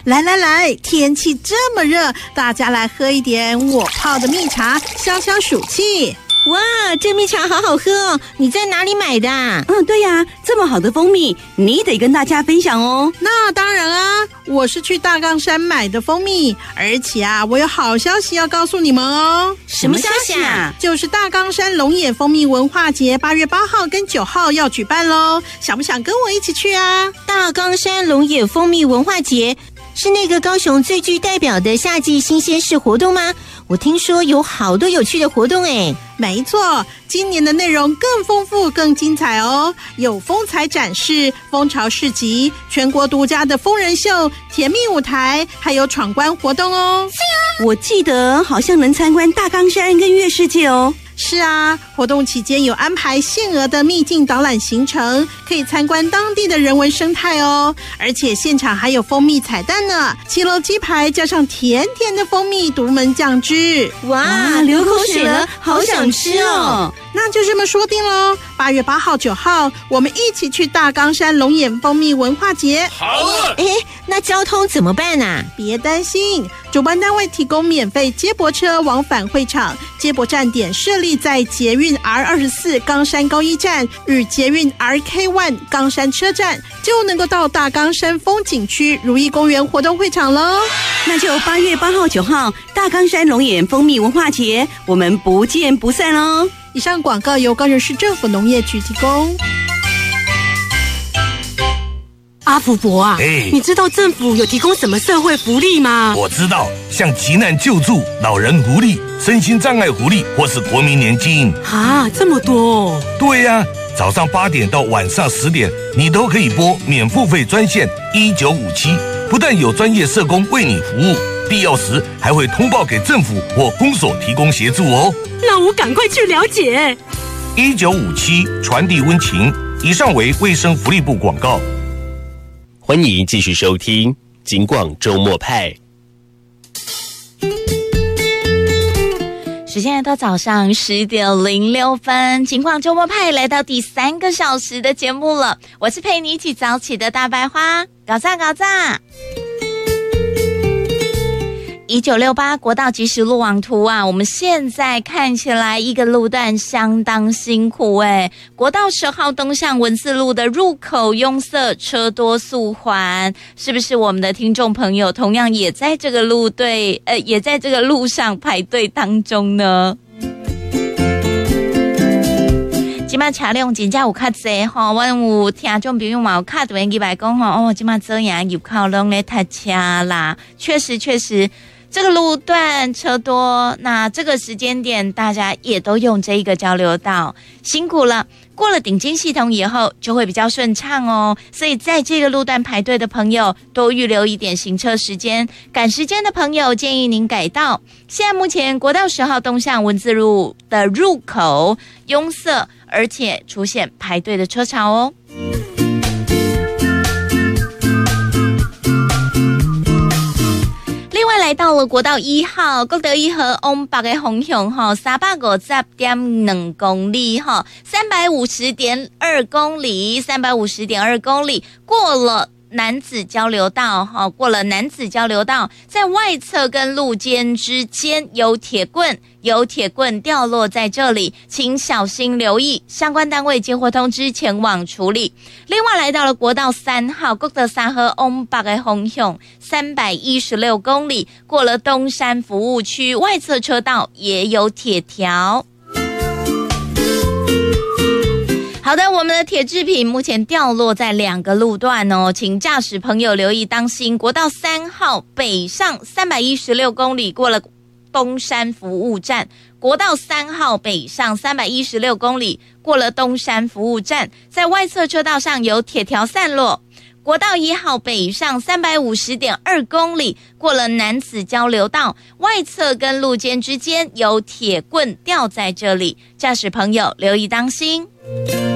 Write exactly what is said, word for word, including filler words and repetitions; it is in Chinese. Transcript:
来来来，天气这么热，大家来喝一点我泡的蜜茶，消消暑气。 哇，这蜜茶好好喝哦！你在哪里买的啊？ 嗯，对呀，这么好的蜂蜜，你得跟大家分享哦。 那当然啊，我是去大冈山买的蜂蜜，而且啊，我有好消息要告诉你们哦。 什么消息啊？ 就是大冈山龙眼蜂蜜文化节八月八号跟九号要举办咯，想不想跟我一起去啊？ 大冈山龙眼蜂蜜文化节是那个高雄最具代表的夏季新鲜事活动吗？我听说有好多有趣的活动诶。 没错，今年的内容更丰富更精彩哦，有风采展示、蜂巢市集、全国独家的疯人秀、甜蜜舞台，还有闯关活动哦。 我记得好像能参观大冈山跟月世界哦。 是啊，活动期间有安排限额的秘境导览行程，可以参观当地的人文生态哦。而且现场还有蜂蜜彩蛋呢，七楼鸡排加上甜甜的蜂蜜独门酱汁， 哇，流口水了，好想吃哦！ 那就这么说定喽，八月八号、九号，我们一起去大冈山龙眼蜂蜜文化节。 好啊！ 哎，那交通怎么办啊？ 别担心，主办单位提供免费接驳车往返会场，接驳站点设立在捷运 R 二十四 冈山高一站与捷运 R K 一 冈山车站，就能够到大冈山风景区如意公园活动会场喽。 那就八月八号、九号大冈山龙眼蜂蜜文化节，我们不见不散哦。 以上广告由高雄市政府农业局提供。 阿福伯啊， 哎， 你知道政府有提供什么社会福利吗？ 我知道，像急难救助、老人福利、身心障碍福利，或是国民年金啊，这么多哦。 对呀、啊，早上八点到晚上十点，你都可以拨免付费专线一九五七，不但有专业社工为你服务，必要时还会通报给政府或公所提供协助哦。 那我赶快去了解。 一九五七传递温情，以上为卫生福利部广告。 欢迎继续收听警广周末派。 时间来到早上十点零六分，警广周末派来到第三个小时的节目了。我是陪你一起早起的大白花，搞炸搞炸。一九六八国道即时路网图啊，我们现在看起来一个路段相当辛苦诶。国道十号东向文字路的入口拥塞，车多速缓，是不是我们的听众朋友同样也在这个路队呃，也在这个路上排队当中呢？今麦车辆真正有较济吼，阮有听众朋友嘛有敲电话来讲吼，哦，今麦这样入口拢咧塞车啦，确实确实。这个路段车多，那这个时间点大家也都用这一个交流道，辛苦了。过了顶尖系统以后就会比较顺畅哦，所以在这个路段排队的朋友多预留一点行车时间，赶时间的朋友建议您改道。现在目前国道十号东向文字路的入口拥塞，而且出现排队的车潮哦。另外来到了国道一号，国道一号往北的方向哈，三百五十点二公里哈，三百五十点二公里，三百五十点二公里，过了南子交流道哈，过了南子交流道，在外侧跟路肩之间有铁棍，有铁棍掉落在这里，请小心留意，相关单位接获通知前往处理。另外来到了国道三号，国道三号往北的方向，三百一十六公里，过了东山服务区，外侧车道也有铁条。好的，我们的铁制品目前掉落在两个路段哦，请驾驶朋友留意当心。国道三号北上三百一十六公里，过了东山服务站，国道三号北上三百一十六公里，过了东山服务站，在外侧车道上有铁条散落。国道一号北上三百五十点二公里，过了南子交流道，外侧跟路肩之间有铁棍吊在这里，驾驶朋友留意当心。